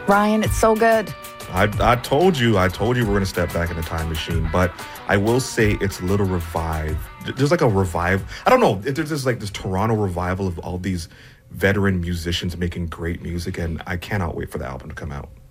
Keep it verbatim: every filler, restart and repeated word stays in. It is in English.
Ryan, it's so good. I, I told you, I told you we're going to step back in the time machine, but I will say it's a little revived. There's like a revive. I don't know if there's this like this Toronto revival of all these veteran musicians making great music, and I cannot wait for the album to come out.